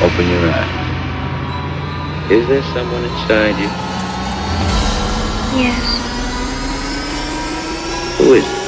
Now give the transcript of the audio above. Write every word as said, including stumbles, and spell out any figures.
Open your eyes. Is there someone inside you? Yes. Who is it?